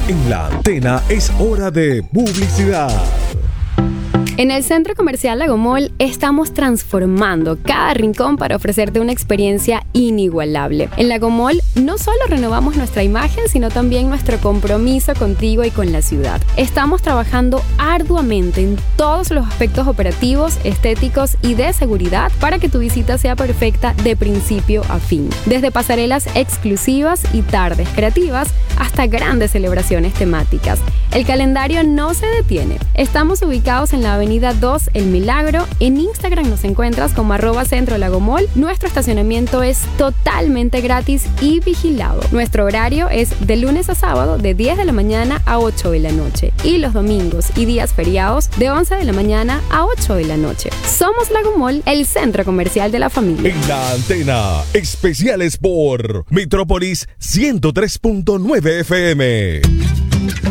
En la antena es hora de publicidad. En el Centro Comercial Lago Mall estamos transformando cada rincón para ofrecerte una experiencia inigualable. En Lago Mall no solo renovamos nuestra imagen, sino también nuestro compromiso contigo y con la ciudad. Estamos trabajando arduamente en todos los aspectos operativos, estéticos y de seguridad para que tu visita sea perfecta de principio a fin. Desde pasarelas exclusivas y tardes creativas hasta grandes celebraciones temáticas. El calendario no se detiene. Estamos ubicados en la Avenida 2 El Milagro. En Instagram nos encuentras como @CentroLagoMall. Nuestro estacionamiento es totalmente gratis y vigilado. Nuestro horario es de lunes a sábado de 10 de la mañana a 8 de la noche. Y los domingos y días feriados de 11 de la mañana a 8 de la noche. Somos Lago Mall, el centro comercial de la familia. En la antena, especiales por Metrópolis 103.9 FM.